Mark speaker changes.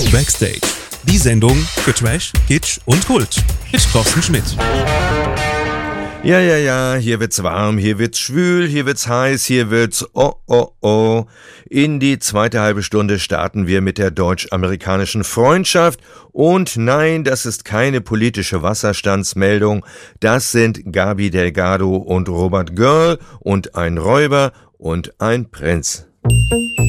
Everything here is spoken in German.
Speaker 1: Backstage, die Sendung für Trash, Kitsch und Kult mit Thorsten Schmidt.
Speaker 2: Ja, hier wird's warm, hier wird's schwül, hier wird's heiß, hier wird's oh. In die zweite halbe Stunde starten wir mit der deutsch-amerikanischen Freundschaft. Und nein, das ist keine politische Wasserstandsmeldung. Das sind Gabi Delgado und Robert Görl und ein Räuber und ein Prinz.